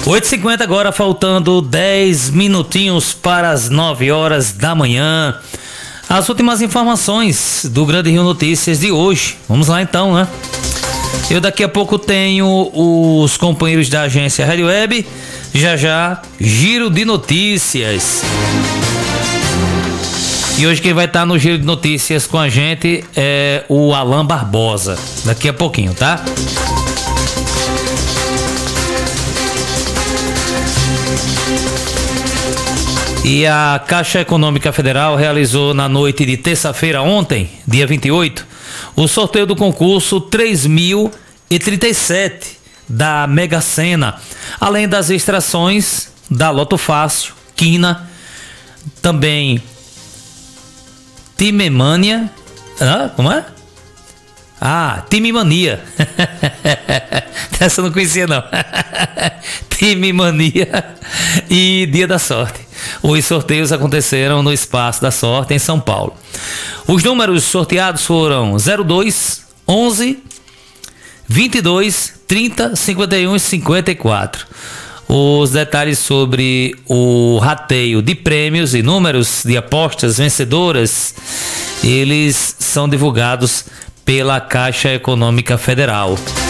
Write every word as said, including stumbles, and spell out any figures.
oito e cinquenta agora, faltando dez minutinhos para as nove horas da manhã. As últimas informações do Grande Rio Notícias de hoje. Vamos lá então, né? Eu daqui a pouco tenho os companheiros da agência Rádio Web. Já já, giro de notícias. E hoje quem vai estar no giro de notícias com a gente é o Alan Barbosa. Daqui a pouquinho, tá? E a Caixa Econômica Federal realizou na noite de terça-feira ontem, dia vinte e oito, o sorteio do concurso três mil e trinta e sete da Mega Sena, além das extrações da Loto Fácil, Quina, também Timemania, ah, como é? Ah, Time Mania. Essa eu não conhecia não. Time Mania e Dia da Sorte. Os sorteios aconteceram no Espaço da Sorte em São Paulo. Os números sorteados foram zero dois, onze, vinte e dois, trinta, cinquenta e um e cinquenta e quatro. Os detalhes sobre o rateio de prêmios e números de apostas vencedoras, eles são divulgados pela Caixa Econômica Federal.